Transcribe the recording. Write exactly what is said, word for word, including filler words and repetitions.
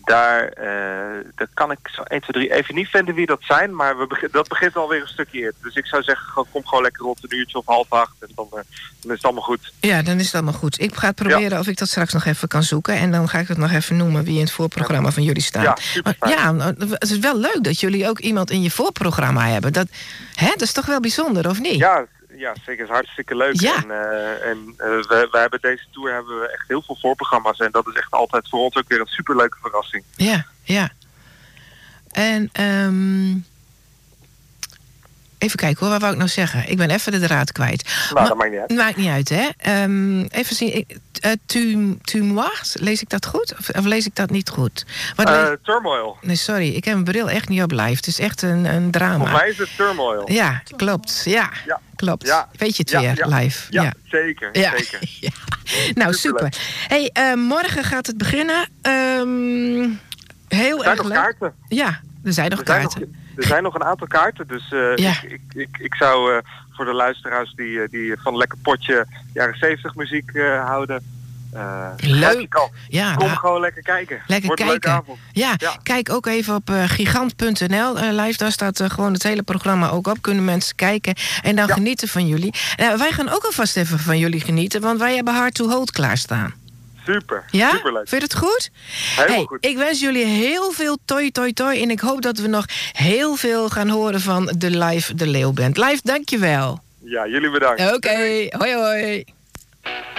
daar, uh, daar kan ik zo één, twee, drie even niet vinden wie dat zijn. Maar we begin, dat begint alweer een stukje eerder. Dus ik zou zeggen, gewoon, kom gewoon lekker rond een uurtje of half acht. En dan, uh, dan is het allemaal goed. Ja, dan is het allemaal goed. Ik ga het proberen ja. of ik dat straks nog even kan zoeken. En dan ga ik het nog even noemen wie in het voorprogramma van jullie staat. Ja, super fijn. Ja, het is wel leuk dat jullie ook iemand in je voorprogramma hebben. Dat, hè, dat is toch wel bijzonder, of niet? Ja, ja zeker. Het is hartstikke leuk. Ja. En, uh, en uh, we, we hebben deze tour hebben we echt heel veel voorprogramma's. En dat is echt altijd voor ons ook weer een superleuke verrassing. Ja, ja. En um, even kijken hoor, wat wou ik nou zeggen? Ik ben even de draad kwijt. Nou, maar, dat maakt niet uit. Maakt niet uit, hè? Um, even zien. Uh, tu, tu moi, lees ik dat goed? Of, of lees ik dat niet goed? Wat uh, lees... Turmoil. Nee, sorry. Ik heb mijn bril echt niet op live. Het is echt een, een drama. Volgens mij is het Turmoil. Ja, klopt. Ja, ja. klopt. Ja. Weet je het ja, weer, ja. live? Ja, ja. zeker. Ja. zeker. Ja. Nou, super. Hey, uh, morgen gaat het beginnen. Um, heel er zijn erg nog leuk. kaarten. Ja, er zijn nog er kaarten. Zijn nog, er zijn nog een aantal kaarten. Dus uh, ja. ik, ik, ik, ik zou uh, voor de luisteraars die, die van lekker potje jaren zeventig muziek uh, houden... Uh, leuk. Al, ja, kom nou, gewoon lekker kijken. Lekker Wordt kijken. Een leuke avond. Ja, ja, kijk ook even op uh, gigant punt n l uh, live. Daar staat uh, gewoon het hele programma ook op. Kunnen mensen kijken en dan ja. genieten van jullie. Uh, wij gaan ook alvast even van jullie genieten, want wij hebben Hard to Hold klaarstaan. Super, ja? superleuk. Vind je het goed? Helemaal hey, goed. Ik wens jullie heel veel toi toi toi. En ik hoop dat we nog heel veel gaan horen van de Live de Leeuw Band. Live, dankjewel. Ja, jullie bedankt. Oké, okay. Hoi hoi.